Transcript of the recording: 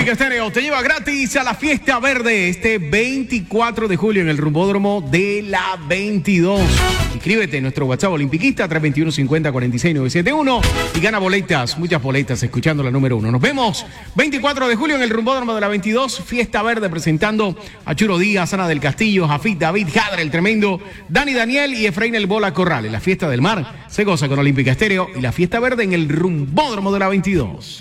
Olímpica Estéreo te lleva gratis a la Fiesta Verde este 24 de julio en el Rumbódromo de la 22. Inscríbete en nuestro WhatsApp olimpiquista 321-50-46-971 y gana boletas, muchas boletas, escuchando la número 1. Nos vemos 24 de julio en el Rumbódromo de la 22, Fiesta Verde, presentando a Churo Díaz, Ana del Castillo, Jafit, David, Jadre, el Tremendo, Dani Daniel y Efraín el Bola Corral. En la Fiesta del Mar se goza con Olímpica Estéreo y la Fiesta Verde en el Rumbódromo de la 22.